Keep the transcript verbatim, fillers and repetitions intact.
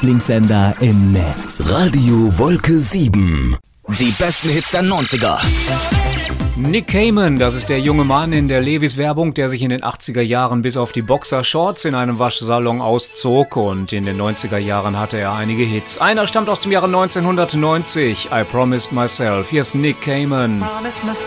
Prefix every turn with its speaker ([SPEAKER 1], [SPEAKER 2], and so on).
[SPEAKER 1] Lieblingssender im Netz.
[SPEAKER 2] Radio Wolke sieben.
[SPEAKER 3] Die besten Hits der neunziger.
[SPEAKER 4] Nick Cayman, das ist der junge Mann in der Levi's-Werbung, der sich in den achtziger Jahren bis auf die Boxershorts in einem Waschsalon auszog, und in den neunziger Jahren hatte er einige Hits. Einer stammt aus dem Jahre neunzehnhundertneunzig, I Promised Myself. Hier ist Nick Cayman.